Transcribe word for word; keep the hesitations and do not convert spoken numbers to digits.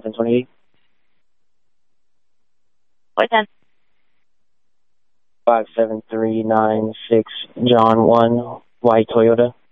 ten twenty-eight. What ten? five seven three nine six John one, white Toyota.